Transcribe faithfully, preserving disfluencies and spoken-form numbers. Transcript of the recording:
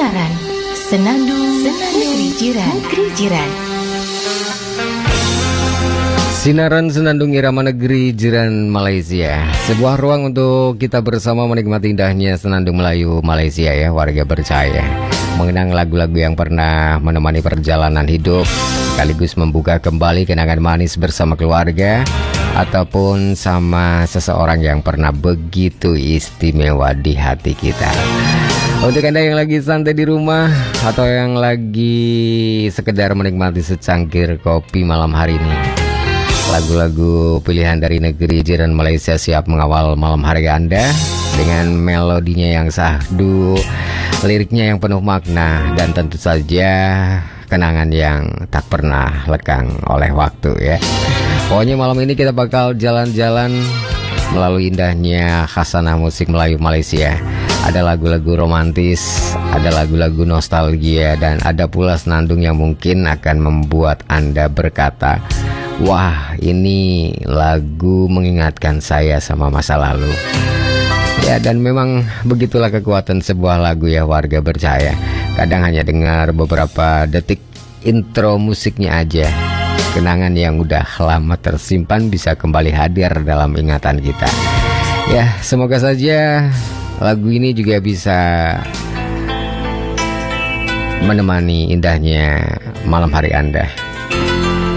Siaran Senandung, Senandung Negeri Jiran, Negeri Jiran. Sinaran Senandung Irama Negeri Jiran Malaysia. Sebuah ruang untuk kita bersama menikmati indahnya Senandung Melayu Malaysia ya, warga percaya. Mengenang lagu-lagu yang pernah menemani perjalanan hidup, sekaligus membuka kembali kenangan manis bersama keluarga ataupun sama seseorang yang pernah begitu istimewa di hati kita. Untuk Anda yang lagi santai di rumah atau yang lagi sekedar menikmati secangkir kopi malam hari ini, lagu-lagu pilihan dari negeri jiran Malaysia siap mengawal malam hari Anda dengan melodinya yang sahdu, liriknya yang penuh makna, dan tentu saja kenangan yang tak pernah lekang oleh waktu ya. Pokoknya malam ini kita bakal jalan-jalan melalui indahnya khasanah musik Melayu Malaysia. Ada lagu-lagu romantis, ada lagu-lagu nostalgia, dan ada pula senandung yang mungkin akan membuat Anda berkata, wah, ini lagu mengingatkan saya sama masa lalu. Ya, dan memang begitulah kekuatan sebuah lagu ya, warga percaya. Kadang hanya dengar beberapa detik intro musiknya aja, kenangan yang udah lama tersimpan bisa kembali hadir dalam ingatan kita. Ya, semoga saja lagu ini juga bisa menemani indahnya malam hari Anda.